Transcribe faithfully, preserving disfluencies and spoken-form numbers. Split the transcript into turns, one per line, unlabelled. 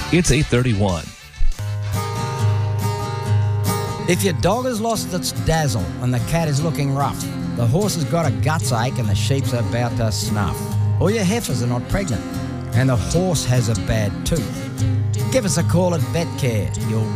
It's eight thirty-one.
If your dog has lost its dazzle and the cat is looking rough, the horse has got a guts ache and the sheep's about to snuff, or your heifers are not pregnant and the horse has a bad tooth, give us a call at VetCare. You'll